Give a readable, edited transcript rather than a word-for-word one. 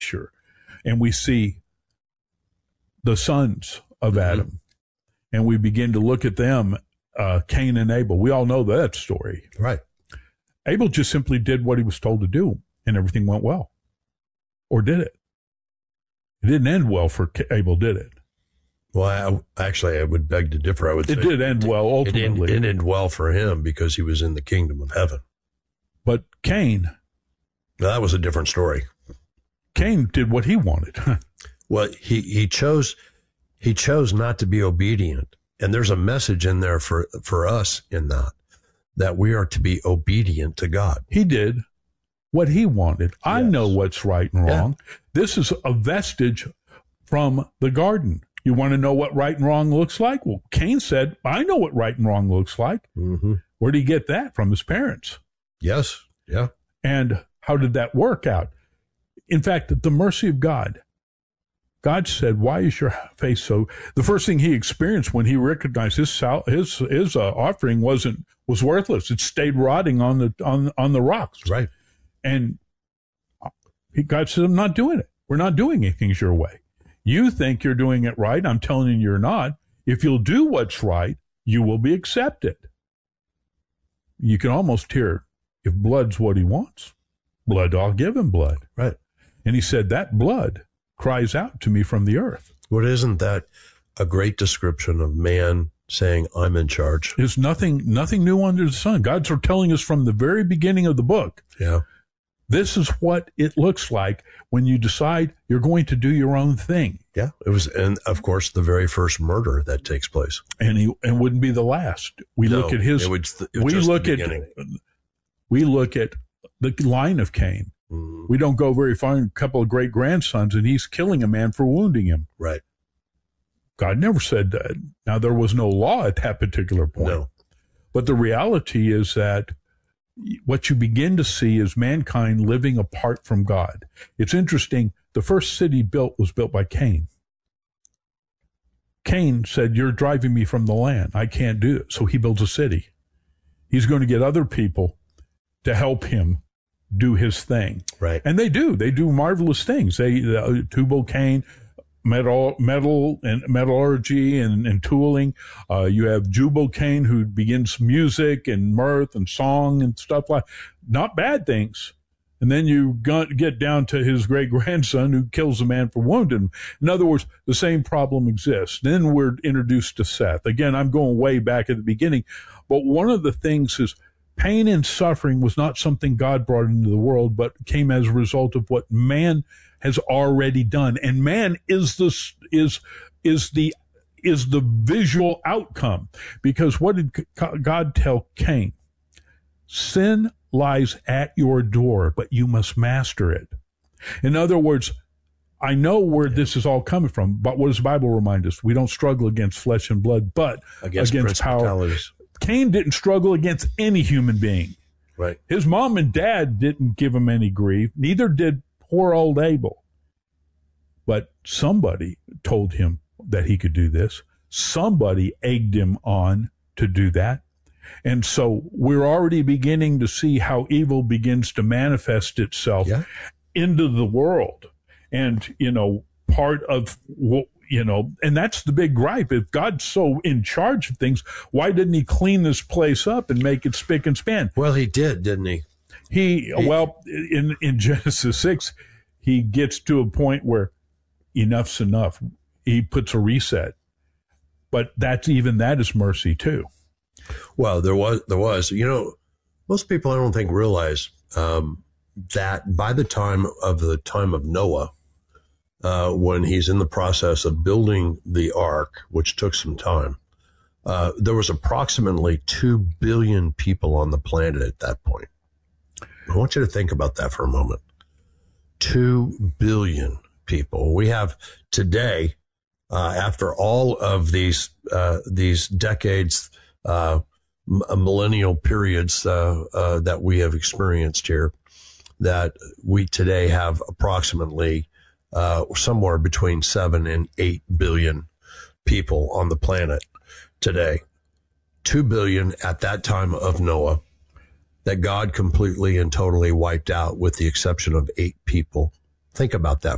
picture, and we see the sons of Adam, and we begin to look at them, Cain and Abel. We all know that story. Right. Abel just simply did what he was told to do, and everything went well. Or did it? It didn't end well for Abel, did it? Well, I would beg to differ. I would say it did end well, ultimately. It ended well for him because he was in the kingdom of heaven. But Cain... Now, that was a different story. Cain did what he wanted. Well, he chose not to be obedient. And there's a message in there for us in that we are to be obedient to God. He did what he wanted. Yes. I know what's right and wrong. Yeah. This is a vestige from the garden. You want to know what right and wrong looks like? Well, Cain said, I know what right and wrong looks like. Mm-hmm. Where did he get that? From his parents. Yes. Yeah. And how did that work out? In fact, the mercy of God. God said, why is your face so... The first thing he experienced when he recognized his offering was worthless. It stayed rotting on the rocks. Right. And God said, I'm not doing it. We're not doing anything your way. You think you're doing it right. I'm telling you you're not. If you'll do what's right, you will be accepted. You can almost hear, if blood's what he wants, blood, I'll give him blood. Right. And he said, that blood cries out to me from the earth. What isn't that a great description of man saying, I'm in charge? There's nothing new under the sun. God's telling us from the very beginning of the book. Yeah. This is what it looks like when you decide you're going to do your own thing. Yeah. It was, and of course, the very first murder that takes place. And wouldn't be the last. We look at his, we look at the line of Cain. Mm-hmm. We don't go very far, a couple of great grandsons, and he's killing a man for wounding him. Right. God never said that. Now, there was no law at that particular point. No. But the reality is that what you begin to see is mankind living apart from God. It's interesting. The first city built was built by Cain. Cain said, you're driving me from the land. I can't do it. So he builds a city. He's going to get other people to help him do his thing. Right. And they do marvelous things. Tubal Cain, metal and metallurgy and tooling. You have Jubal Cain, who begins music and mirth and song and stuff like, not bad things. And then you get down to his great grandson who kills a man for wounding him. In other words, the same problem exists. Then we're introduced to Seth. Again, I'm going way back at the beginning, but one of the things is, pain and suffering was not something God brought into the world, but came as a result of what man has already done. And man is the visual outcome. Because what did God tell Cain? Sin lies at your door, but you must master it. In other words, I know where this is all coming from, but what does the Bible remind us? We don't struggle against flesh and blood, but against power. Cain didn't struggle against any human being. Right. His mom and dad didn't give him any grief. Neither did poor old Abel. But somebody told him that he could do this. Somebody egged him on to do that. And so we're already beginning to see how evil begins to manifest itself into the world. And, part of and that's the big gripe. If God's so in charge of things, why didn't he clean this place up and make it spick and span? Well, he did, didn't he? In Genesis 6, he gets to a point where enough's enough. He puts a reset. But that is mercy too. Well, there was, most people I don't think realize, that by the time of Noah, when he's in the process of building the ark, which took some time, there was approximately 2 billion people on the planet at that point. I want you to think about that for a moment. 2 billion people. We have today, after all of these decades, millennial periods that we have experienced here, that we today have approximately somewhere between 7 and 8 billion people on the planet today. 2 billion at that time of Noah, that God completely and totally wiped out with the exception of 8 people. Think about that